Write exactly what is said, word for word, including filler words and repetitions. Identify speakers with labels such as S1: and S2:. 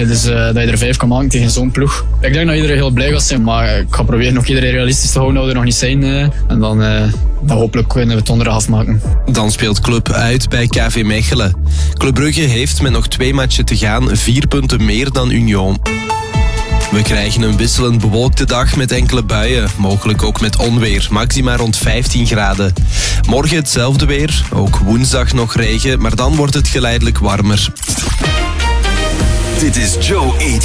S1: Dus uh, dat je er vijf kan maken tegen zo'n ploeg. Ik denk dat iedereen heel blij gaat zijn, maar ik ga proberen nog iedereen realistisch te houden dat we er nog niet zijn. Uh, en dan, uh, dan hopelijk kunnen we het donderdag afmaken.
S2: Dan speelt Club uit bij K V Mechelen. Club Brugge heeft met nog twee matchen te gaan vier punten meer dan Union. We krijgen een wisselend bewolkte dag met enkele buien, mogelijk ook met onweer, maxima rond vijftien graden. Morgen hetzelfde weer, ook woensdag nog regen, maar dan wordt het geleidelijk warmer.
S3: Dit is Joe